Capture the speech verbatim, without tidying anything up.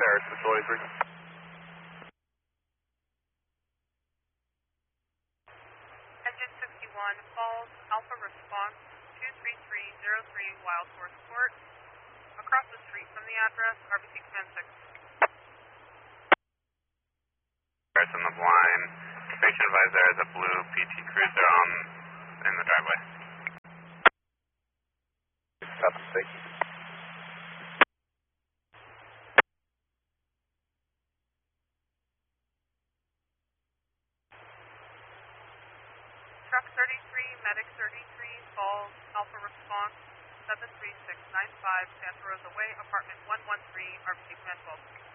Paris Facility three. Engine sixty-one, Falls, Alpha Response, two three three zero three Wild Horse Court. Across the street from the address, R B C Command six. Paris on the blind. Station advised there is a blue P T Cruiser on in the driveway. Stop the station. Truck thirty-three, Medic thirty-three, Falls, Alpha Response, seven three six nine five, Santa Rosa Way, apartment one one three, R B C Command twelve.